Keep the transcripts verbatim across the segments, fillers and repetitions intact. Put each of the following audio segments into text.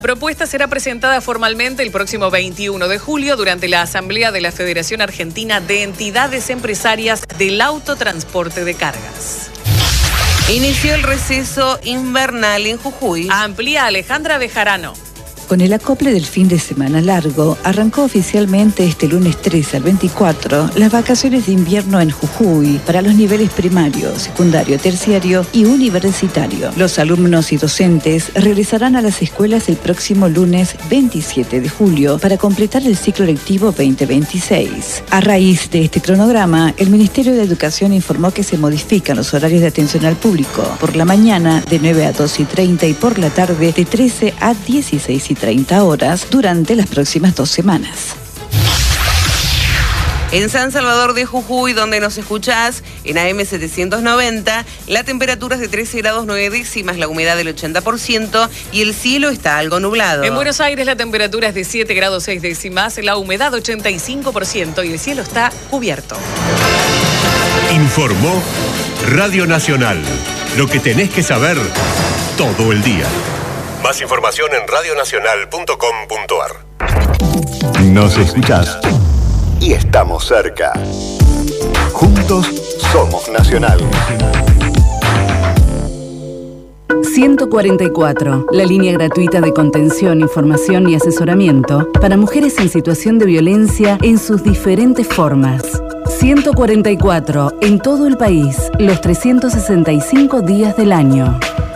La propuesta será presentada formalmente el próximo veintiuno de julio durante la Asamblea de la Federación Argentina de Entidades Empresarias del Autotransporte de Cargas. Inició el receso invernal en Jujuy. Amplía Alejandra Bejarano. Con el acople del fin de semana largo, arrancó oficialmente este lunes tres al veinticuatro las vacaciones de invierno en Jujuy para los niveles primario, secundario, terciario y universitario. Los alumnos y docentes regresarán a las escuelas el próximo lunes veintisiete de julio para completar el ciclo lectivo veinte veintiséis. A raíz de este cronograma, el Ministerio de Educación informó que se modifican los horarios de atención al público. Por la mañana de nueve a doce y treinta y por la tarde de trece a dieciséis y treinta horas durante las próximas dos semanas. En San Salvador de Jujuy, donde nos escuchás, en A M setecientos noventa, la temperatura es de trece grados nueve décimas, la humedad del ochenta por ciento y el cielo está algo nublado. En Buenos Aires la temperatura es de siete grados seis décimas, la humedad ochenta y cinco por ciento y el cielo está cubierto. Informó Radio Nacional. Lo que tenés que saber todo el día. Más información en radionacional punto com punto ar. Nos escuchás y estamos cerca. Juntos somos Nacional. ciento cuarenta y cuatro, la línea gratuita de contención, información y asesoramiento para mujeres en situación de violencia en sus diferentes formas. ciento cuarenta y cuatro, en todo el país, los trescientos sesenta y cinco días del año.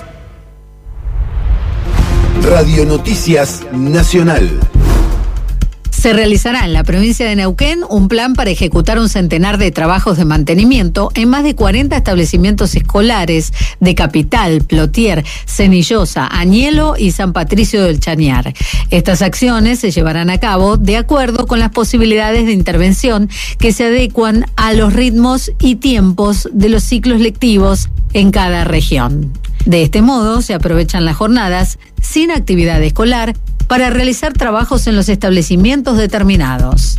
Radio Noticias Nacional. Se realizará en la provincia de Neuquén un plan para ejecutar un centenar de trabajos de mantenimiento en más de cuarenta establecimientos escolares de Capital, Plotier, Cenillosa, Añelo y San Patricio del Chañar. Estas acciones se llevarán a cabo de acuerdo con las posibilidades de intervención que se adecuan a los ritmos y tiempos de los ciclos lectivos en cada región. De este modo, se aprovechan las jornadas sin actividad escolar para realizar trabajos en los establecimientos determinados.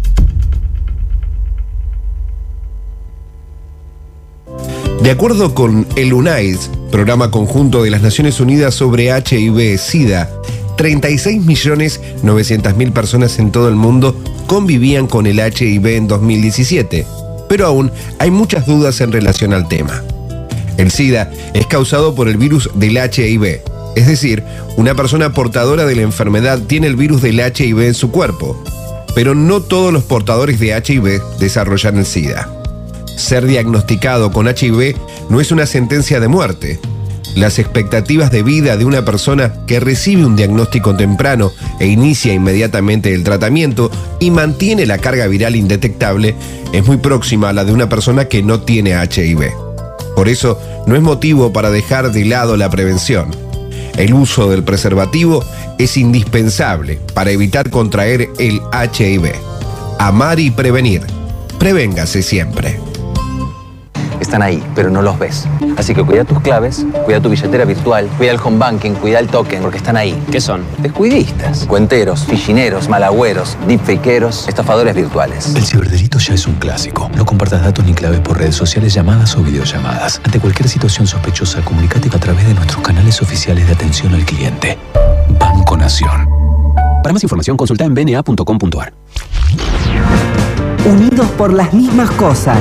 De acuerdo con el UNAIDS, Programa Conjunto de las Naciones Unidas sobre H I V-Sida, treinta y seis millones novecientas mil personas en todo el mundo convivían con el H I V en dos mil diecisiete, pero aún hay muchas dudas en relación al tema. El SIDA es causado por el virus del H I V, es decir, una persona portadora de la enfermedad tiene el virus del H I V en su cuerpo, pero no todos los portadores de H I V desarrollan el SIDA. Ser diagnosticado con H I V no es una sentencia de muerte. Las expectativas de vida de una persona que recibe un diagnóstico temprano e inicia inmediatamente el tratamiento y mantiene la carga viral indetectable es muy próxima a la de una persona que no tiene H I V. Por eso, no es motivo para dejar de lado la prevención. El uso del preservativo es indispensable para evitar contraer el H I V. Amar y prevenir. Prevéngase siempre. Están ahí, pero no los ves. Así que cuida tus claves, cuida tu billetera virtual, cuida el home banking, cuida el token, porque están ahí. ¿Qué son? Descuidistas, cuenteros, fichineros, malagüeros, deepfakeros, estafadores virtuales. El ciberdelito ya es un clásico. No compartas datos ni claves por redes sociales, llamadas o videollamadas. Ante cualquier situación sospechosa, comunícate a través de nuestros canales oficiales de atención al cliente. Banco Nación. Para más información, consulta en b n a punto com punto ar. Unidos por las mismas cosas.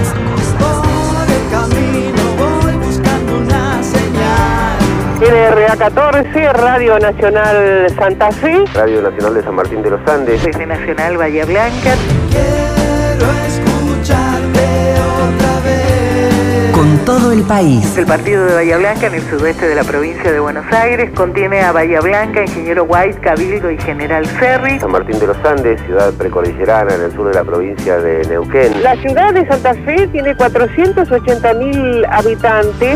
N R A catorce, Radio Nacional Santa Fe. Radio Nacional de San Martín de los Andes. Desde Nacional Bahía Blanca. Quiero escucharte otra vez. Con todo el país. El partido de Bahía Blanca, en el sudoeste de la provincia de Buenos Aires, contiene a Bahía Blanca, Ingeniero White, Cabildo y General Ferry. San Martín de los Andes, ciudad precordillerana en el sur de la provincia de Neuquén. La ciudad de Santa Fe tiene cuatrocientos ochenta mil habitantes.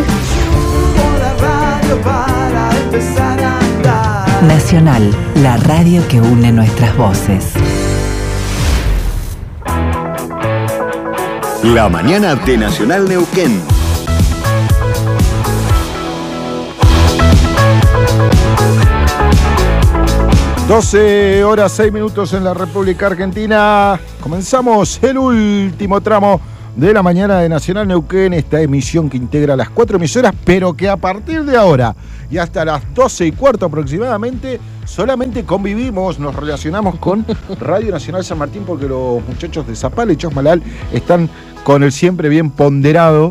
Para empezar a andar. Nacional, la radio que une nuestras voces. La mañana de Nacional Neuquén. doce horas seis minutos en la República Argentina. Comenzamos el último tramo de la mañana de Nacional Neuquén, esta emisión que integra las cuatro emisoras, pero que a partir de ahora y hasta las doce y cuarto aproximadamente solamente convivimos, nos relacionamos con Radio Nacional San Martín porque los muchachos de Zapala y Chosmalal están con el siempre bien ponderado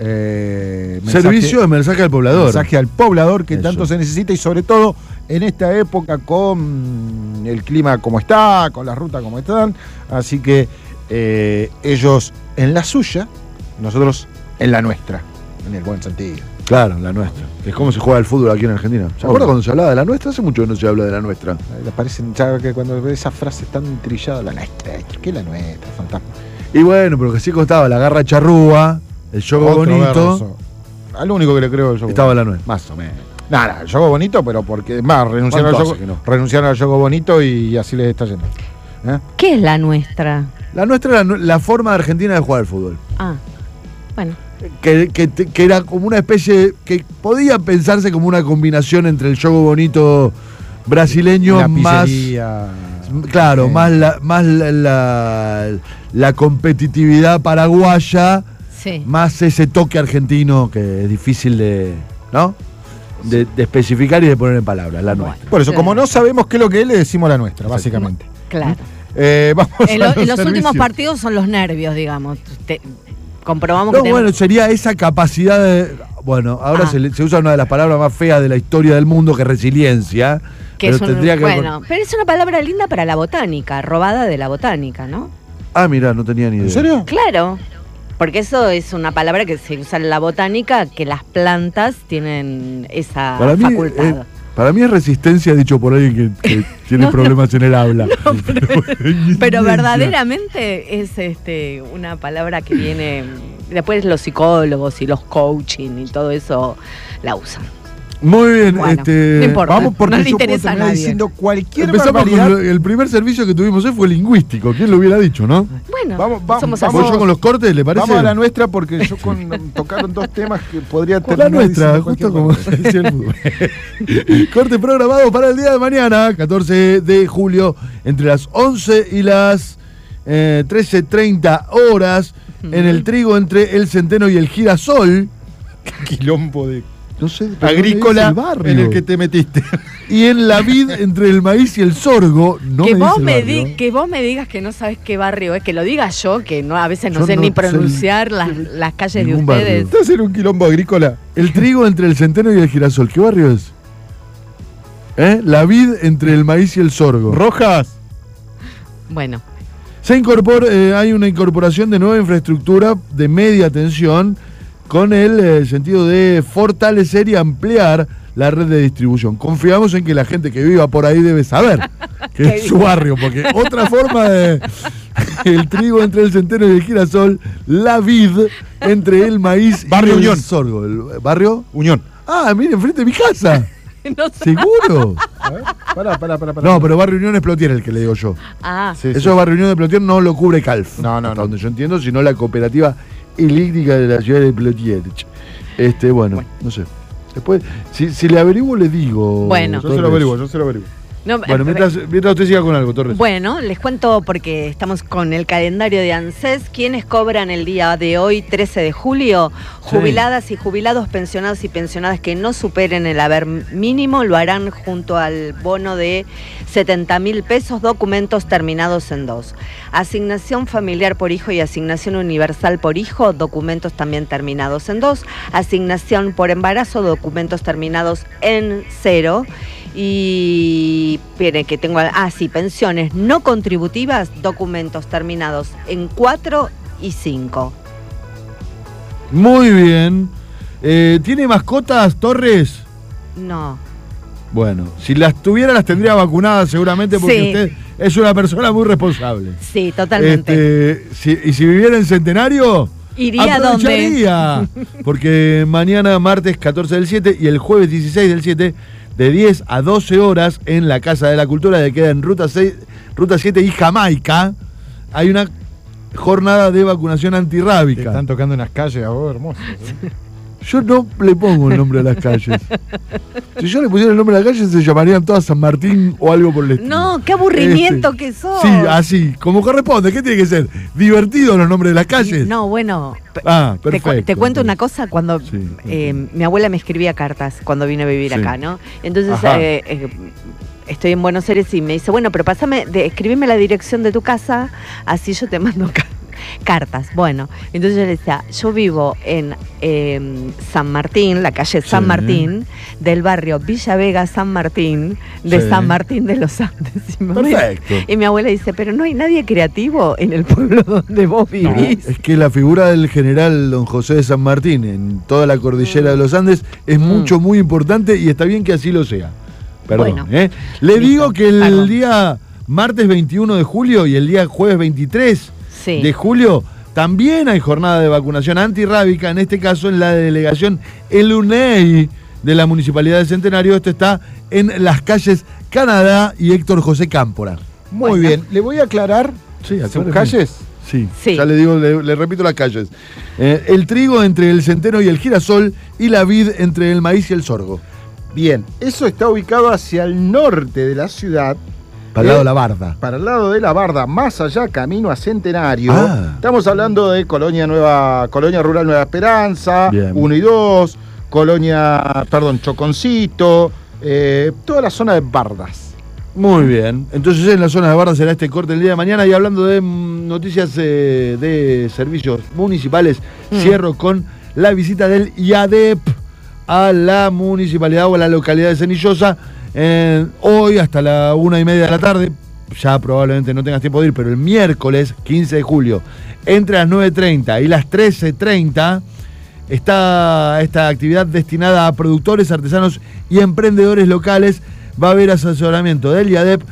eh, mensaje, servicio de mensaje al poblador. Mensaje al poblador que Eso. tanto se necesita y sobre todo en esta época con el clima como está, con la ruta como están. Así que eh, ellos en la suya, nosotros en la nuestra, en el buen sentido. Claro, la nuestra. Es como se juega el fútbol aquí en Argentina. ¿Se acuerda cuando se hablaba de la nuestra? Hace mucho que no se habla de la nuestra. Les parecen, ya que cuando ves esas frases tan trilladas, la nuestra, ¿qué es la nuestra? Fantasma. Y bueno, pero que sí costaba la garra charrúa, el yogo Otro bonito. verso. Al único que le creo el yogo Estaba bonito. la nuestra. Más o menos. Nada, el yogo bonito, pero porque más renunciaron al ¿Cuánto yogo, hace que no? renunciaron al yogo bonito y así les está yendo. ¿Eh? ¿Qué es la nuestra? La nuestra era la forma de Argentina de jugar al fútbol. Ah, bueno. Que, que, que era como una especie, que podía pensarse como una combinación entre el yogo bonito brasileño La más, pizzería. claro, Sí. más la, más la, la, la competitividad paraguaya, Sí. más ese toque argentino que es difícil de, ¿no? De, de especificar y de poner en palabras, la nuestra. Por eso, como no sabemos qué es lo que es, le decimos la nuestra, básicamente. Claro. Eh, vamos En, a lo- en los servicios. últimos partidos son los nervios, digamos. Te- comprobamos No, que bueno, tenemos- sería esa capacidad de. Bueno, ahora Ah. se, le- se usa una de las palabras más feas de la historia del mundo, que es resiliencia. que pero es un- tendría que ver bueno, con- pero es una palabra linda para la botánica, robada de la botánica, ¿no? Ah, mira, no tenía ni idea. ¿En serio? Claro, porque eso es una palabra que se usa en la botánica, que las plantas tienen esa Para mí, facultad. eh, para mí es resistencia dicho por alguien que, que tiene No, problemas en el habla. Pero verdaderamente es este una palabra que viene. Después los psicólogos y los coaching y todo eso la usan. Muy bien, Bueno, este. no importa, Vamos porque no le yo puedo interesa a terminar nadie. diciendo cualquier Empezamos barbaridad. con lo- el primer servicio que tuvimos hoy fue lingüístico. ¿Quién lo hubiera dicho, no? Bueno, Vamos, vamos, somos vamos, ¿Voy yo con los cortes, le parece? Vamos a la nuestra porque yo con, tocaron dos temas que podría Con la terminar nuestra, diciendo justo cualquier como decía el fútbol. Corte programado para el día de mañana, catorce de julio, entre las once y las eh, trece treinta horas, en el trigo entre el centeno y el girasol. quilombo de No sé, pero agrícola no me dice el barrio. en el que te metiste. Y en la vid entre el maíz y el sorgo. No que, me vos dice el me barrio. di- que vos me digas que no sabes qué barrio es, que lo diga yo, que no a veces no Yo sé no ni sé pronunciar las, las calles de ningún barrio. ustedes. ¿Estás en un quilombo agrícola? El trigo entre el centeno y el girasol. ¿Qué barrio es? ¿Eh? La vid entre el maíz y el sorgo. Rojas. Bueno, Se incorpora, eh, hay una incorporación de nueva infraestructura de media tensión con el eh, sentido de fortalecer y ampliar la red de distribución. Confiamos en que la gente que viva por ahí debe saber que es su barrio, porque otra forma de el trigo entre el centeno y el girasol, la vid entre el maíz Barrio y el Unión. sorgo. ¿El barrio? Unión. Ah, mire, enfrente de mi casa. no sé. ¿Seguro? A ver, pará, pará, pará, pará. No, pero Barrio Unión es Plotier el que le digo yo. Ah, Sí, Eso sí. de Barrio Unión de Plotier no lo cubre Calf. No, no, hasta no. donde yo entiendo, sino la cooperativa eléctrica de la ciudad de Plotier. Este, bueno, Bueno. no sé. Después, si, si le averiguo, le digo. Bueno. Yo se Torres. lo averiguo, yo se lo averiguo. no, Bueno, eh, mientras, mientras usted siga con algo, Torres. Bueno, les cuento porque estamos con el calendario de ANSES. ¿Quiénes cobran el día de hoy, trece de julio? Sí. Jubiladas y jubilados, pensionados y pensionadas que no superen el haber mínimo lo harán junto al bono de setenta mil pesos, documentos terminados en dos. Asignación familiar por hijo y asignación universal por hijo, documentos también terminados en dos. Asignación por embarazo, documentos terminados en cero. Y espere que tengo, ah sí, pensiones no contributivas, documentos terminados en cuatro y cinco. Muy bien. Eh, ¿Tiene mascotas, Torres? No. Bueno, si las tuviera, las tendría vacunadas seguramente porque Sí. usted es una persona muy responsable. Sí, totalmente. Este, si- y si viviera en Centenario, ¿Iría donde? aprovecharía. Porque mañana, martes catorce del siete y el jueves dieciséis del siete, de diez a doce horas, en la Casa de la Cultura, que queda en Ruta seis, Ruta siete y Jamaica, hay una jornada de vacunación Te antirrábica. están tocando en las calles a vos, hermoso. ¿eh? Yo no le pongo el nombre a las calles. Si yo le pusiera el nombre a las calles, se llamarían todas San Martín o algo por el estilo. No, qué aburrimiento Este, que sos. Sí, así, como corresponde. ¿Qué tiene que ser? ¿Divertidos los nombres de las calles? No, bueno. pe- Ah, Te, cu- perfecto. te cuento una cosa, cuando eh, mi abuela me escribía cartas cuando vine a vivir Sí. acá, ¿no? Entonces, Ajá. eh, eh, estoy en Buenos Aires y me dice, bueno, pero pásame, de, escribime la dirección de tu casa, así yo te mando ca- cartas. Bueno, entonces yo le decía, yo vivo en eh, San Martín, la calle San Sí. Martín, del barrio Villa Vega San Martín, de Sí. San Martín de los Andes. Y mi, abuela, Perfecto. y mi abuela dice, pero no hay nadie creativo en el pueblo donde vos vivís. Es que la figura del general don José de San Martín en toda la cordillera de los Andes es mucho, muy importante y está bien que así lo sea. Perdón. Bueno. ¿eh? Le Listo. digo que el Perdón. día martes veintiuno de julio y el día jueves veintitrés Sí. de julio también hay jornada de vacunación antirrábica, en este caso en la delegación El U N E I de la Municipalidad de Centenario. Esto está en las calles Canadá y Héctor José Cámpora. Muy Bueno. bien, le voy a aclarar Sí, sus acláreme. calles. Sí, Sí. ya le digo, le, le repito las calles. Eh, el trigo entre el centeno y el girasol y la vid entre el maíz y el sorgo. Bien, eso está ubicado hacia el norte de la ciudad. Para el lado Eh, de la barda. Para el lado de la Barda, más allá, camino a Centenario. Ah. Estamos hablando de Colonia Nueva, Colonia Rural Nueva Esperanza, Bien. uno y dos, Colonia, perdón, Choconcito, eh, toda la zona de Bardas. Muy bien. Entonces en la zona de barda será este corte el día de mañana. Y hablando de mm, noticias eh, de servicios municipales, Mm. cierro con la visita del I A D E P a la municipalidad o a la localidad de Cenillosa. Eh, hoy hasta la una y media de la tarde, ya probablemente no tengas tiempo de ir, pero el miércoles quince de julio, entre las nueve treinta y las trece treinta, está esta actividad destinada a productores, artesanos y emprendedores locales. Va a haber asesoramiento del I A D E P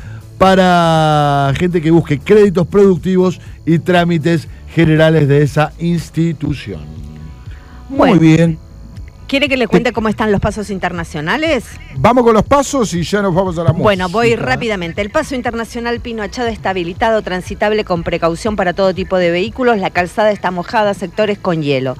para gente que busque créditos productivos y trámites generales de esa institución. Bueno. Muy bien. ¿Quiere que le cuente cómo están los pasos internacionales? Vamos con los pasos y ya nos vamos a la música. Bueno, voy rápidamente. El paso internacional Pino Achado está habilitado, transitable con precaución para todo tipo de vehículos. La calzada está mojada, sectores con hielo.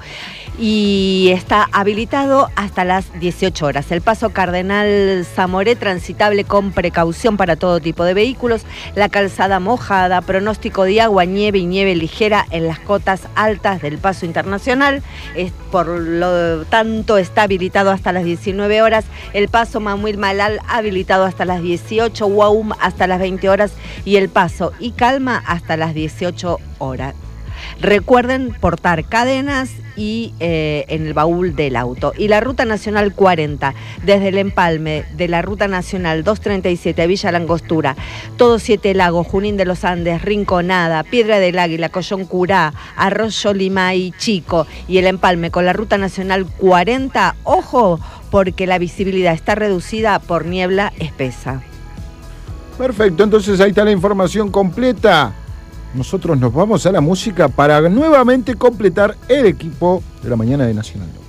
Y está habilitado hasta las dieciocho horas. El paso Cardenal Zamoré, transitable con precaución para todo tipo de vehículos. La calzada mojada, pronóstico de agua, nieve y nieve ligera en las cotas altas del paso internacional. Es, por lo tanto, está habilitado hasta las diecinueve horas. El paso Mamuil Malal habilitado hasta las dieciocho, Waum hasta las veinte horas y el paso y Calma hasta las dieciocho horas. Recuerden portar cadenas y eh, en el baúl del auto. Y la Ruta Nacional cuarenta, desde el empalme de la Ruta Nacional doscientos treinta y siete, Villa Langostura, Todo Siete Lagos, Junín de los Andes, Rinconada, Piedra del Águila, Coyoncurá, Arroyo Limay Chico y el empalme con la Ruta Nacional cuarenta, ojo, porque la visibilidad está reducida por niebla espesa. Perfecto, entonces ahí está la información completa. Nosotros nos vamos a la música para nuevamente completar el equipo de la mañana de Nacional.